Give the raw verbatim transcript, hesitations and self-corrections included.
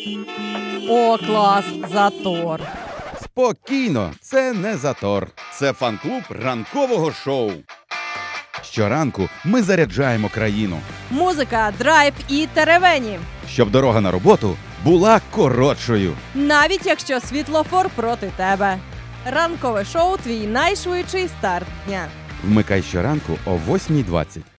О, клас, затор. Спокійно, це не затор. Це фан-клуб ранкового шоу. Щоранку ми заряджаємо країну, Музика, драйв і теревені. щоб дорога на роботу була коротшою. Навіть якщо світлофор проти тебе. Ранкове шоу – твій найшвидший старт дня. Вмикай щоранку о восьмій двадцять.